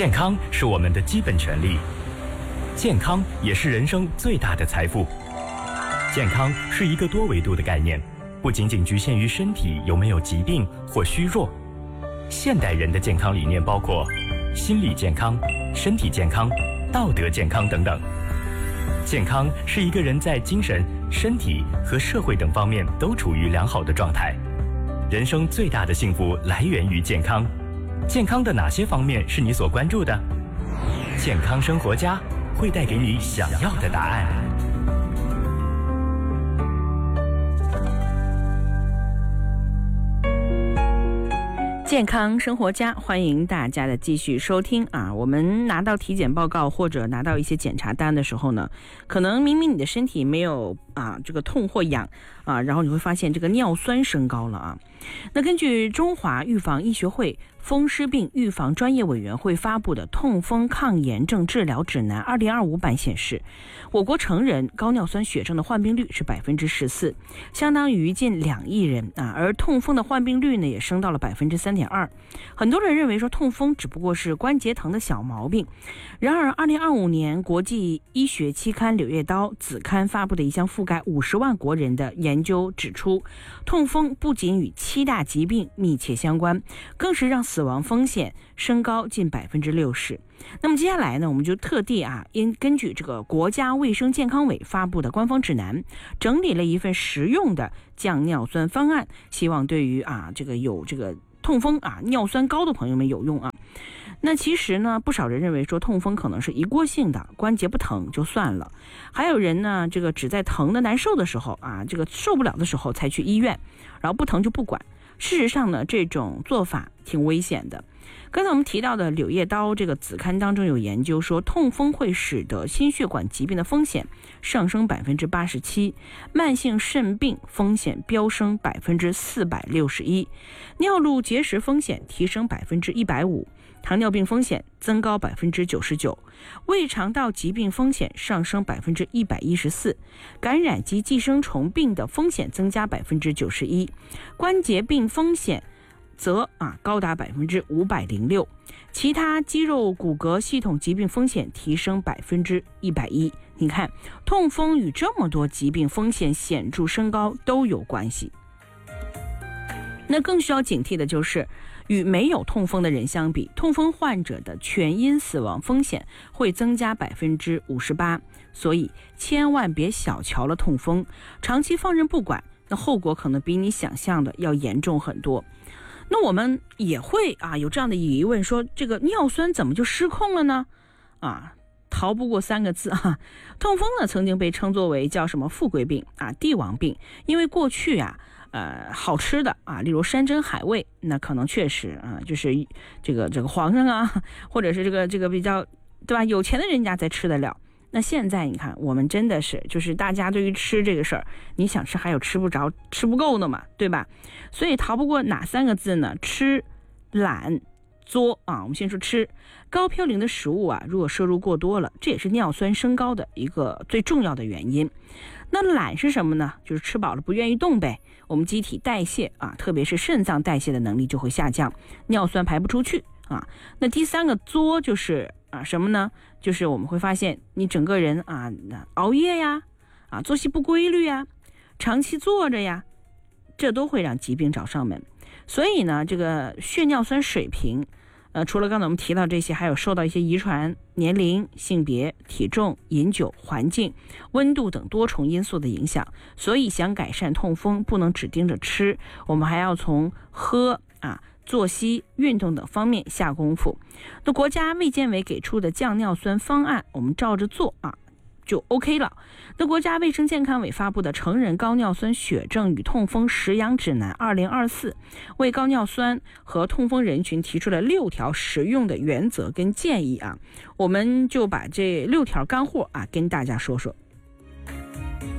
健康是我们的基本权利，健康也是人生最大的财富。健康是一个多维度的概念，不仅仅局限于身体有没有疾病或虚弱。现代人的健康理念包括心理健康、身体健康、道德健康等等。健康是一个人在精神、身体和社会等方面都处于良好的状态。人生最大的幸福来源于健康。健康的哪些方面是你所关注的？健康生活家会带给你想要的答案。 健康生活家，欢迎大家的继续收听啊！我们拿到体检报告或者拿到一些检查单的时候呢，可能明明你的身体没有这个痛或痒啊，然后你会发现这个尿酸升高了啊。那根据中华预防医学会风湿病预防专业委员会发布的《痛风抗炎症治疗指南2025版》显示，我国成人高尿酸血症的患病率是14%，相当于近2亿人啊。而痛风的患病率呢，也升到了3.2%。很多人认为说痛风只不过是关节疼的小毛病，然而2025年国际医学期刊《柳叶刀》子刊发布的一项覆盖50万国人的研究指出，痛风不仅与7大疾病密切相关，更是让死亡风险升高近60%。那么接下来呢，我们就特地根据这个国家卫生健康委发布的官方指南，整理了一份实用的降尿酸方案，希望对于有痛风尿酸高的朋友们有用啊。那其实呢，不少人认为说痛风可能是一过性的，关节不疼就算了，还有人呢只在疼的难受的时候受不了的时候才去医院，然后不疼就不管。事实上呢，这种做法挺危险的。刚才我们提到的《柳叶刀》这个子刊当中有研究说，痛风会使得心血管疾病的风险上升87%，慢性肾病风险飙升461%，尿路结石风险提升150%，糖尿病风险增高99%，胃肠道疾病风险上升114%，感染及寄生虫病的风险增加91%，关节病风险则高达506%，其他肌肉骨骼系统疾病风险提升110%。你看，痛风与这么多疾病风险显著升高都有关系。那更需要警惕的就是，与没有痛风的人相比，痛风患者的全因死亡风险会增加58%，所以千万别小瞧了痛风，长期放任不管，那后果可能比你想象的要严重很多。那我们也会有这样的疑问，说这个尿酸怎么就失控了呢？逃不过3个字痛风呢曾经被称作为叫什么富贵病帝王病，因为过去好吃的例如山珍海味，那可能确实就是这个皇上或者是这个比较对吧有钱的人家才吃得了。那现在你看，我们真的是就是大家对于吃这个事儿，你想吃还有吃不着、吃不够的嘛，对吧？所以逃不过哪3个字呢？吃、懒、作我们先说吃，高嘌呤的食物如果摄入过多了，这也是尿酸升高的一个最重要的原因。那懒是什么呢？就是吃饱了不愿意动呗。我们机体代谢特别是肾脏代谢的能力就会下降，尿酸排不出去那第3个作就是什么呢？就是我们会发现你整个人熬夜呀作息不规律呀，长期坐着呀，这都会让疾病找上门。所以呢，这个血尿酸水平除了刚才我们提到这些，还有受到一些遗传、年龄、性别、体重、饮酒、环境、温度等多重因素的影响。所以想改善痛风，不能只盯着吃，我们还要从喝作息、运动等方面下功夫。那国家卫健委给出的降尿酸方案，我们照着做就 OK 了。那国家卫生健康委发布的《成人高尿酸血症与痛风食养指南2024》，为高尿酸和痛风人群提出了6条实用的原则跟建议我们就把这6条干货跟大家说说。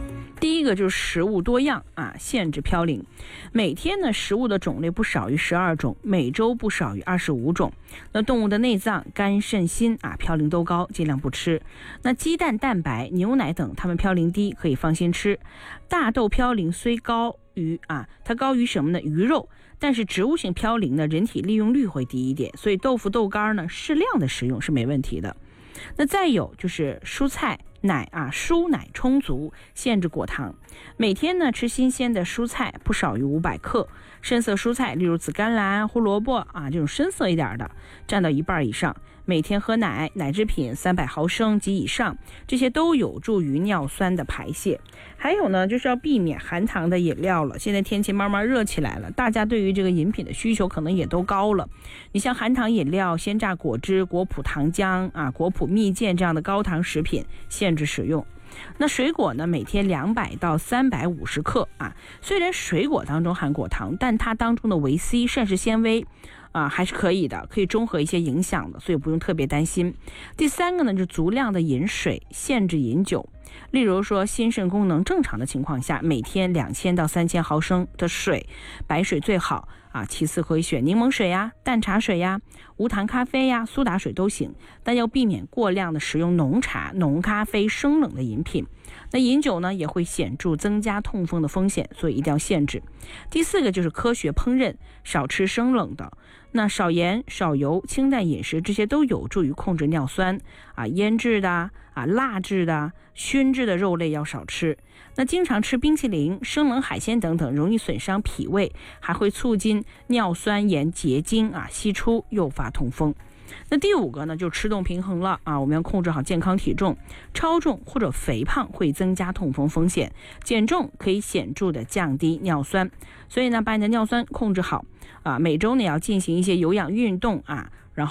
第一个就是食物多样啊，限制嘌呤。每天呢，食物的种类不少于12种，每周不少于25种。那动物的内脏、肝、肾、心啊，嘌呤都高，尽量不吃。那鸡蛋、蛋白、牛奶等，它们嘌呤低，可以放心吃。大豆嘌呤虽高于它高于什么呢？鱼肉，但是植物性嘌呤呢，人体利用率会低一点，所以豆腐、豆干呢，适量的食用是没问题的。那再有就是蔬菜。蔬奶充足，限制果糖。每天呢吃新鲜的蔬菜不少于500克，深色蔬菜例如紫甘蓝、胡萝卜这种深色一点的占到1半以上。每天喝奶制品300毫升及以上，这些都有助于尿酸的排泄。还有呢，就是要避免含糖的饮料了。现在天气慢慢热起来了，大家对于这个饮品的需求可能也都高了。你像含糖饮料、鲜榨果汁、果脯糖浆果脯蜜饯这样的高糖食品限制使用。那水果呢，每天200到350克虽然水果当中含果糖，但它当中的维 C 膳食纤维还是可以的，可以中和一些影响的，所以不用特别担心。第三个呢，就是足量的饮水，限制饮酒。例如说心肾功能正常的情况下，每天2000到3000毫升的水，白水最好其次可以选柠檬水淡茶水无糖咖啡苏打水都行，但要避免过量的食用浓茶、浓咖啡、生冷的饮品。那饮酒呢，也会显著增加痛风的风险，所以一定要限制。第四个就是科学烹饪，少吃生冷的。那少盐、少油、清淡饮食，这些都有助于控制尿酸腌制的辣制的、熏制的肉类要少吃。那经常吃冰淇淋、生冷海鲜等等，容易损伤脾胃，还会促进尿酸盐结晶析出，诱发痛风。那第五个呢，就吃动平衡了我们要控制好健康体重，超重或者肥胖会增加痛风风险，减重可以显著的降低尿酸，所以呢，把你的尿酸控制好每周呢要进行一些有氧运动